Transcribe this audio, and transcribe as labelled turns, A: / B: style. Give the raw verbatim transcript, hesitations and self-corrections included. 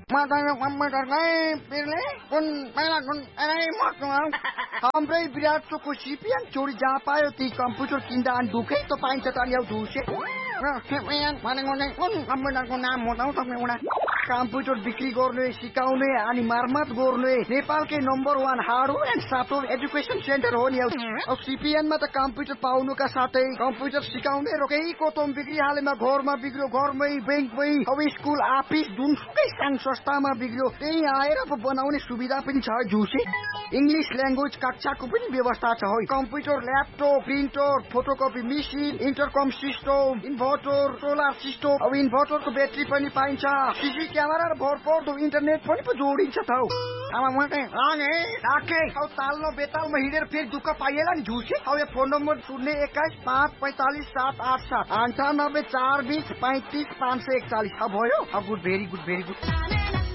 A: Matanya komputer kayak pilih pun malah pun ini mau Hambre virat को CPN चोरी जहाँ पायो ती कम्प्युटर किन्दा अनि दुखै त पाइन्छ त अनि दुसे कम्प्युटरको नाम बताउ तपाईँ उडा कम्प्युटर बिक्री गर्ने सिकाउने अनि मर्मत गर्ने नेपालकै number one hardware and software education centre हो नि अब सीपीएनमा त कम्प्युटर पाउनुका साथै कम्प्युटर सिकाउने रोकैको तम बिक्री हालेमा घरमा बिग्रियो घरमै बैंकमै अब स्कुल अफिस जुनसुकै सानो संस्थामा बिग्रियो त्यही आएर बनाउने सुविधा पनि छ जुसे इंग्लिश ल्याङ्ग्वेज कक्षाको पनि व्यवस्था छ हो computer laptop printer photocopy machine इन्टरकम system inverter solar system अब इन्भर्टरको ब्याट्री पनि पाइन्छ सीसी क्यामेरा र भरपर्दो इन्टरनेट पनि पो जोडिन्छ त हौ आमा माटे आने राखे औ तालनो बेतालमा हिँडेर फेरि दुःख पाइएला नि झुसे अब यो फोन नम्बर शून्य एक्काइस पाँच पैँतालिस सात आठ सात अन्ठानब्बे चार बिस पैँतिस पाँच सय एकचालिस अब भयो अब good very good very good